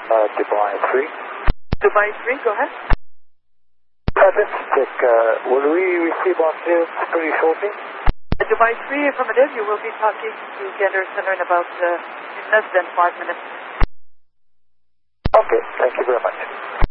Dubai 3. Dubai 3, go ahead. Just check, will we receive our clearance pretty shortly? Dubai 3, affirmative. You will be talking to Gander Center in about less than 5 minutes. Okay, thank you very much.